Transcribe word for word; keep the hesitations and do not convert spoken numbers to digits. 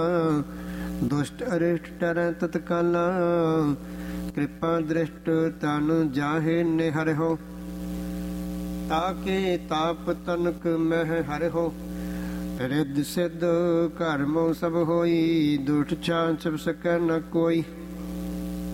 ਦੁਸ਼ਟ ਅਰਿਸ਼ਟ ਟਰੈ ਤਤਕਾਲਾ। ਕਿਰਪਾ ਦ੍ਰਿਸ਼ਟ ਤਨ ਜਾਹੇ ਨਿਹਰਿਓ, ਤਾਕੇ ਤਾਪ ਤਨਕ ਮਹਿ ਹਰਿਓ। ਰਿੱਧ ਸਿੱਧ ਕਰਮੋ ਸਭ ਹੋਈ, ਦੁਸ਼ਟ ਛਾਂਛ ਸਕੈ ਨ ਕੋਈ।